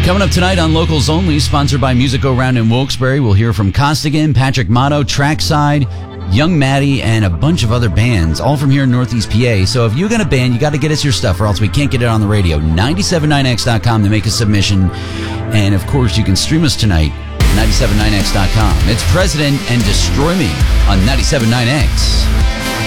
Coming up tonight on Locals Only, sponsored by Music Go Round in Wilkes-Barre, we'll hear from Costigan, Patrick Motto, Trackside, Young Maddie, and a bunch of other bands, all from here in Northeast PA. So if you got a band, you got to get us your stuff or else we can't get it on the radio. 979x.com to make a submission. And, of course, you can stream us tonight at 979x.com. It's President and Destroy Me on 979x.